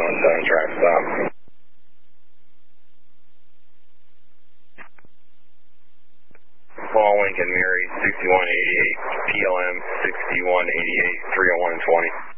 317, track stop. Paul Lincoln, Mary, 6188, PLM 6188, 301 and 20.